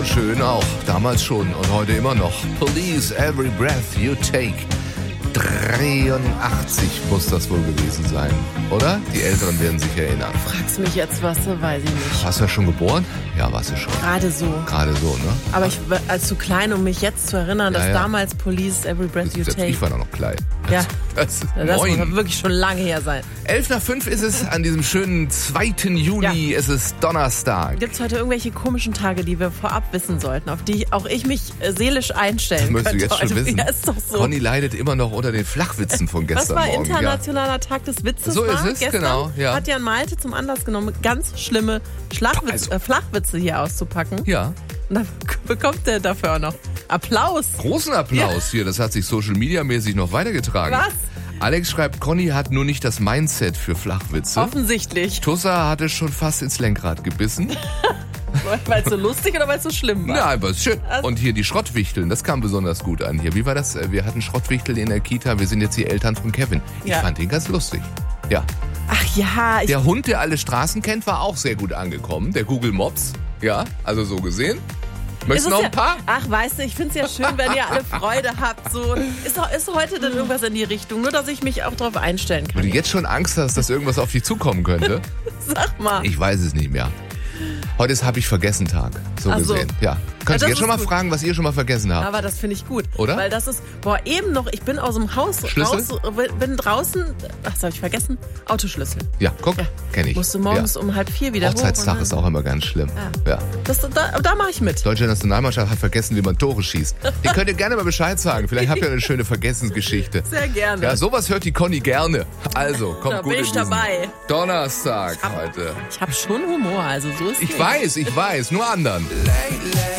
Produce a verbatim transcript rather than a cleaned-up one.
Schön auch, damals schon und heute immer noch. Police, every breath you take. dreiundachtzig muss das wohl gewesen sein, oder? Die Älteren werden sich erinnern. Fragst mich jetzt was, weiß ich nicht. Warst du ja schon geboren? Ja, warst du schon. Gerade so. Gerade so, ne? Aber ich war als zu klein, um mich jetzt zu erinnern, Ja, dass ja. damals Police, every breath you Selbst take. ich war da noch klein. Ja. Das ist Ja, das neun. muss wirklich schon lange her sein. Elf nach fünf ist es an diesem schönen zweiten Juli. Ja. Es ist Donnerstag. Gibt es heute irgendwelche komischen Tage, die wir vorab wissen sollten, auf die auch ich mich äh, seelisch einstellen Das möchtest du könnte jetzt schon heute? wissen. Ja, ist doch so. Conny leidet immer noch unter den Flachwitzen von Was gestern war Morgen. internationaler Tag des Witzes? So war ist es, gestern, genau, ja. Hat Jan Malte zum Anlass genommen, ganz schlimme Schlagwitz, Also- äh, Flachwitze hier auszupacken. Ja. Und dann bekommt er dafür auch noch Applaus. Großen Applaus hier. Das hat sich Social Media mäßig noch weitergetragen. Was? Alex schreibt, Conny hat nur nicht das Mindset für Flachwitze. Offensichtlich. Tussa hatte schon fast ins Lenkrad gebissen. Weil es so lustig oder weil es so schlimm war? Ja, aber ist schön. Und hier die Schrottwichteln, das kam besonders gut an hier. Wie war das? Wir hatten Schrottwichtel in der Kita. Wir sind jetzt die Eltern von Kevin. Ich Ja. fand den ganz lustig. Ja. Ach ja, ich, Der Hund, der alle Straßen kennt, war auch sehr gut angekommen. Der Google Mops. Ja, also so gesehen. Möchtest du Ist noch es ein paar? Ja, ach, weißt du, ich find's ja schön, wenn ihr alle Freude habt. So. Ist, doch- ist heute denn irgendwas in die Richtung? Nur, dass ich mich auch darauf einstellen Wenn kann. du jetzt schon Angst hast, dass irgendwas auf dich zukommen könnte. Sag mal. Ich weiß es nicht mehr. Heute ist Hab-ich-vergessen-Tag, so Ach so. gesehen. Ja. Könnt Ja, ihr das jetzt schon mal ist gut. fragen, was ihr schon mal vergessen habt? Aber das finde ich gut. Oder? Weil das ist, boah, eben noch, ich bin aus dem Haus Schlüssel? raus, bin draußen, ach, das habe ich vergessen, Autoschlüssel. Ja, guck, Ja. kenn ich. Musste morgens ja. um halb vier wieder hoch. Hochzeitstag und ist dann- auch immer ganz schlimm. Ja. Das, da da mache ich mit. Deutsche Nationalmannschaft hat vergessen, wie man Tore schießt. Ihr könnt ihr gerne mal Bescheid sagen. Vielleicht habt ihr eine schöne Vergessensgeschichte. Sehr gerne. Ja, sowas hört die Conny gerne. Also, kommt Da gut bin in ich diesen dabei. Donnerstag heute. Ich habe schon Humor, also so ist Ich nicht. weiß, ich weiß, nur anderen. Lately,